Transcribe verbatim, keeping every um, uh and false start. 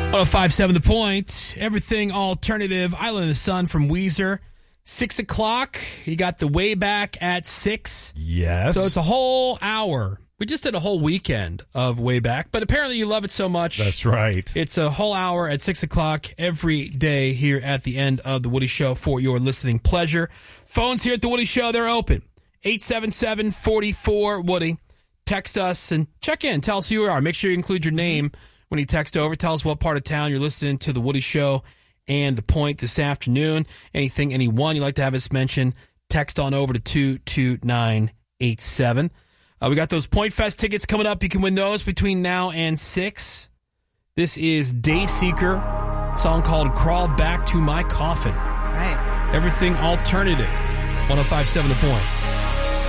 one oh five point seven The Point, everything alternative, Island of the Sun from Weezer. Six o'clock, you got the way back at six. Yes. So it's a whole hour. We just did a whole weekend of way back, but apparently you love it so much. That's right. It's a whole hour at six o'clock every day here at the end of The Woody Show for your listening pleasure. Phones here at The Woody Show, they're open. eight seven seven, four four, Woody. Text us and check in. Tell us who you are. Make sure you include your name when you text over. Tell us what part of town you're listening to The Woody Show and The Point this afternoon. Anything, anyone you'd like to have us mention, text on over to two two nine eight seven. Uh, we got those Point Fest tickets coming up. You can win those between now and six. This is Dayseeker, song called Crawl Back to My Coffin. Right. Everything alternative. one oh five point seven The Point.